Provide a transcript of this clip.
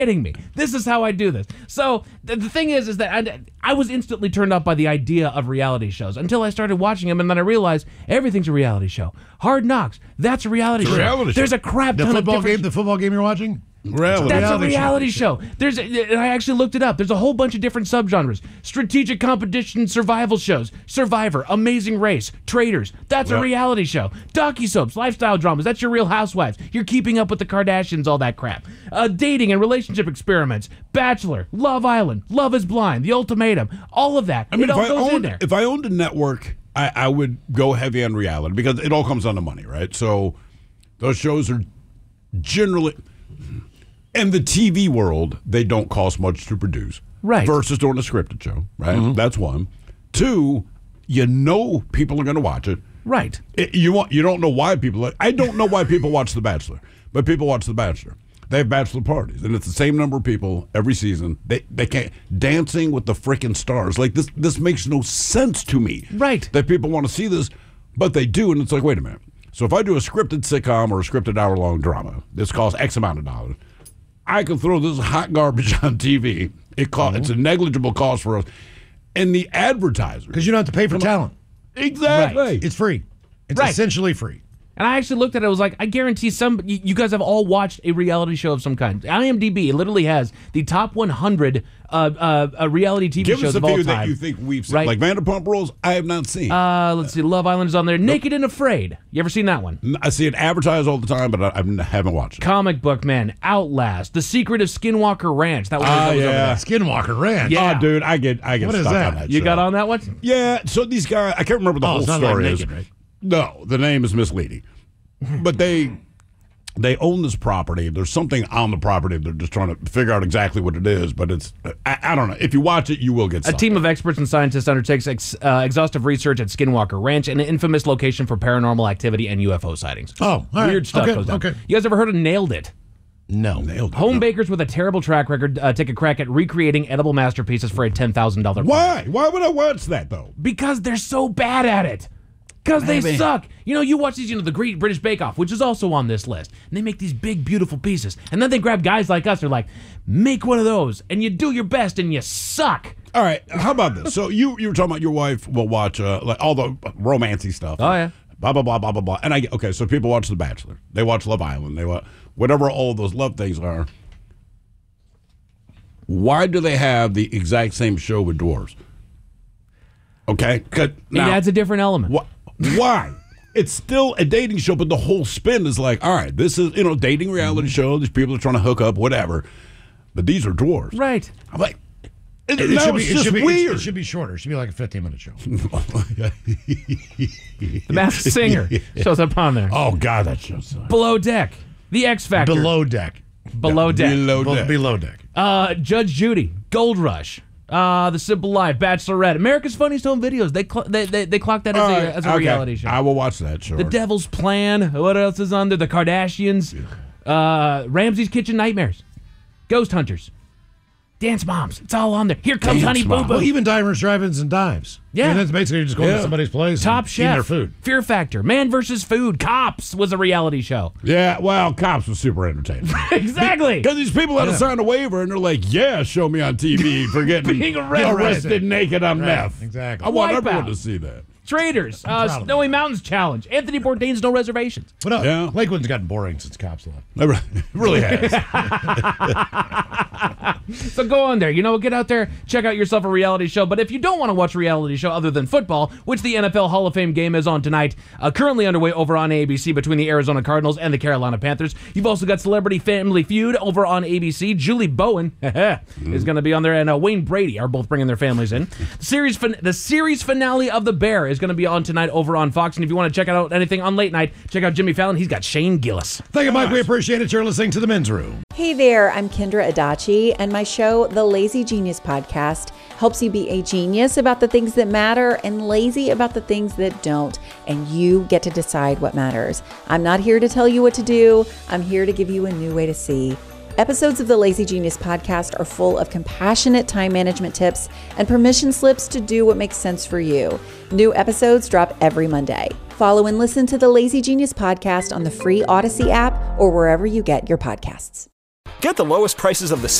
kidding me? This is how I do this. So the thing is that I was instantly turned off by the idea of reality shows until I started watching them, and then I realized everything's a reality show. Hard Knocks, that's a reality show. There's a crap ton of different... The football game you're watching? That's a reality show. And I actually looked it up. There's a whole bunch of different subgenres. Strategic competition survival shows. Survivor, Amazing Race, Traders. That's a reality show. Docusoaps, lifestyle dramas. That's your Real Housewives. You're Keeping Up with the Kardashians, all that crap. Dating and relationship experiments. Bachelor, Love Island, Love is Blind, The Ultimatum. All of that. It all goes in there. If I owned a network, I would go heavy on reality because it all comes down to money, right? So those shows are generally... In the TV world, they don't cost much to produce. Right. Versus doing a scripted show, right? Mm-hmm. That's one. Two, people are going to watch it. Right. You don't know why people... I don't know why people watch The Bachelor, but people watch The Bachelor. They have bachelor parties, and it's the same number of people every season. They can't... Dancing with the freaking stars. Like, this makes no sense to me. Right. That people want to see this, but they do, and it's like, wait a minute. So if I do a scripted sitcom or a scripted hour-long drama, this costs X amount of dollars. I can throw this hot garbage on TV. It's a negligible cost for us. And the advertisers... Because you don't have to pay for talent. Exactly. Right. It's free. It's essentially free. And I actually looked at it. I was like, I guarantee you guys have all watched a reality show of some kind. IMDb literally has the top 100 reality TV shows of all time. Give us a few that you think we've seen. Right? Like Vanderpump Rules, I have not seen. Let's see. Love Island is on there. Naked and Afraid. You ever seen that one? I see it advertised all the time, but I haven't watched it. Comic Book Man, Outlast, The Secret of Skinwalker Ranch. That was over there. Skinwalker Ranch. Yeah. Oh, dude, I get what stuck is that? on that You show. got on that one? Yeah, so these guys, I can't remember the whole story. Like Naked, right? No, the name is misleading. But they own this property. There's something on the property. They're just trying to figure out exactly what it is. But it's, I don't know. If you watch it, you will get stuck. A team of experts and scientists undertakes exhaustive research at Skinwalker Ranch, an infamous location for paranormal activity and UFO sightings. Oh, all Weird right. stuff goes down. Okay. You guys ever heard of Nailed It? No. Nailed it. Home bakers with a terrible track record take a crack at recreating edible masterpieces for a $10,000. Why? Why would I watch that, though? Because they're so bad at it. Because they suck. You watch these, the Great British Bake Off, which is also on this list. And they make these big, beautiful pieces. And then they grab guys like us. They're like, make one of those. And you do your best and you suck. All right. How about this? So you were talking about your wife will watch like all the romancy stuff. Oh, yeah. Blah, blah, blah, blah, blah, blah. And okay, so people watch The Bachelor. They watch Love Island. They watch whatever all those love things are. Why do they have the exact same show with dwarves? Okay? Now, it adds a different element. Why? It's still a dating show, but the whole spin is like, all right, this is, dating reality show. These people are trying to hook up, whatever. But these are dwarves. Right. I'm like, It weird. It should be shorter. It should be like a 15-minute show. The Masked Singer shows up on there. Oh, God, that show sucks. Below Deck. The X Factor. Below Deck. Below Deck. Below Deck. Judge Judy. Gold Rush. The Simple Life, Bachelorette, America's Funniest Home Videos. They clocked that as a reality show. I will watch that show. The Devil's Plan. What else is on there? The Kardashians. Ramsey's Kitchen Nightmares. Ghost Hunters. Dance Moms. It's all on there. Here comes Honey Boo Boo. Well, even Dimers, Drive-Ins, and Dives. Yeah. I mean, that's basically just going to somebody's place Top and Chef. eating their food. Fear Factor. Man vs. Food. Cops was a reality show. Yeah, well, Cops was super entertaining. Exactly. Because these people had to sign a waiver, and they're like, yeah, show me on TV for getting Being arrested. naked on meth. Exactly. I want Wipeout. everyone to see that. Traders. Snowy Mountains Challenge. Anthony Bourdain's No Reservations. What up? Yeah. Lakewood's gotten boring since Cops left. It really has. So go on there. Get out there, check out yourself a reality show. But if you don't want to watch a reality show other than football, which the NFL Hall of Fame game is on tonight, currently underway over on ABC between the Arizona Cardinals and the Carolina Panthers. You've also got Celebrity Family Feud over on ABC. Julie Bowen is going to be on there, and Wayne Brady are both bringing their families in. The series finale of The Bear is going to be on tonight over on Fox. And if you want to check out anything on late night, check out Jimmy Fallon. He's got Shane Gillis. Thank you, Mike. We appreciate it. You're listening to The Men's Room. Hey there, I'm Kendra Adachi, and my show, The Lazy Genius Podcast, helps you be a genius about the things that matter and lazy about the things that don't, and you get to decide what matters. I'm not here to tell you what to do. I'm here to give you a new way to see. Episodes of the Lazy Genius Podcast are full of compassionate time management tips and permission slips to do what makes sense for you. New episodes drop every Monday. Follow and listen to the Lazy Genius Podcast on the free Odyssey app or wherever you get your podcasts. Get the lowest prices of the